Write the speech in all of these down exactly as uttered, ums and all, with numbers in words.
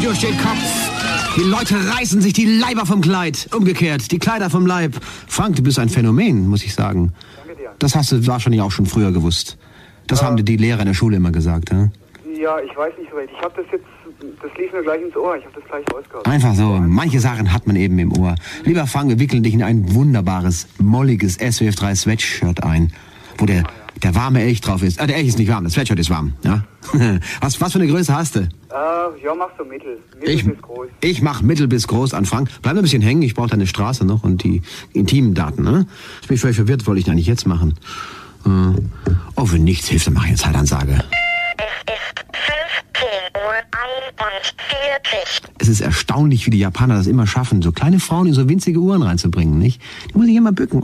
Tür steht Kopf. Die Leute reißen sich die Leiber vom Kleid. Umgekehrt, die Kleider vom Leib. Frank, du bist ein Phänomen, muss ich sagen. Danke dir. Das hast du wahrscheinlich auch schon früher gewusst. Das ja. haben dir die Lehrer in der Schule immer gesagt, ja? Ja, ich weiß nicht so recht. Ich habe das jetzt, das lief mir gleich ins Ohr. Ich habe das gleich rausgehauen. Einfach so. Manche Sachen hat man eben im Ohr. Lieber Frank, wir wickeln dich in ein wunderbares, molliges S W F drei Sweatshirt ein, wo der, der warme Elch drauf ist. Ah, der Elch ist nicht warm, das Sweatshirt ist warm, ja? was, was für eine Größe hast du? Äh, ja, mach so mittel. Mittel ich, bis groß. Ich mach mittel bis groß an, Frank. Bleib ein bisschen hängen, ich brauche deine Straße noch und die intimen Daten, ne? Ich bin völlig verwirrt, wollte ich eigentlich jetzt machen. Äh, oh, wenn nichts hilft, dann mache ich eine Zeitansage. Es ist erstaunlich, wie die Japaner das immer schaffen, so kleine Frauen in so winzige Uhren reinzubringen, nicht? Die muss ich immer bücken.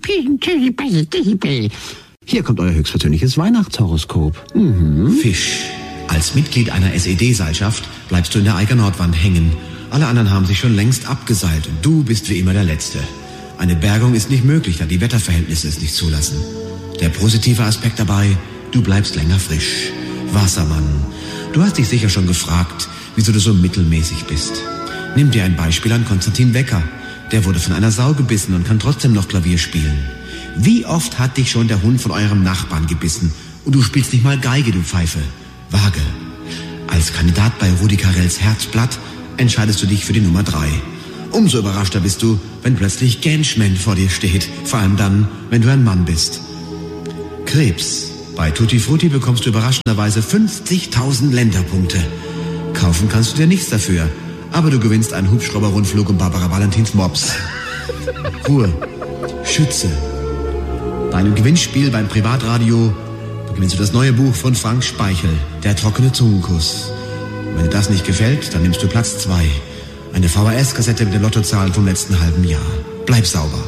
Hier kommt euer höchstpersönliches Weihnachtshoroskop. Mhm. Fisch. Als Mitglied einer S E D-Seilschaft bleibst du in der Eiger Nordwand hängen. Alle anderen haben sich schon längst abgeseilt und du bist wie immer der Letzte. Eine Bergung ist nicht möglich, da die Wetterverhältnisse es nicht zulassen. Der positive Aspekt dabei, du bleibst länger frisch. Wassermann. Du hast dich sicher schon gefragt, wieso du so mittelmäßig bist. Nimm dir ein Beispiel an Konstantin Wecker. Der wurde von einer Sau gebissen und kann trotzdem noch Klavier spielen. Wie oft hat dich schon der Hund von eurem Nachbarn gebissen und du spielst nicht mal Geige, du Pfeife? Vage. Als Kandidat bei Rudi Carrells Herzblatt entscheidest du dich für die Nummer drei. Umso überraschter bist du, wenn plötzlich Genschman vor dir steht. Vor allem dann, wenn du ein Mann bist. Krebs. Bei Tutti Frutti bekommst du überraschenderweise fünfzigtausend Länderpunkte. Kaufen kannst du dir nichts dafür, aber du gewinnst einen Hubschrauber-Rundflug um Barbara Valentins Mops. Ruhe. Schütze. Bei einem Gewinnspiel beim Privatradio gewinnst du das neue Buch von Frank Speichel, Der trockene Zungenkuss. Und wenn dir das nicht gefällt, dann nimmst du Platz zwei. Eine V H S-Kassette mit den Lottozahlen vom letzten halben Jahr. Bleib sauber.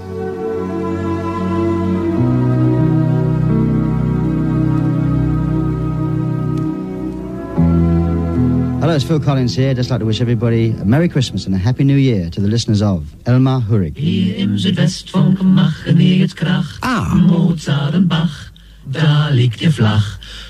Hello, it's Phil Collins here. Just like to wish everybody a Merry Christmas and a Happy New Year to the listeners of Elmar Hurrig. Hier im Südwestfunk machen wir jetzt Krach. Ah. Mozart und Bach, da liegt ihr flach.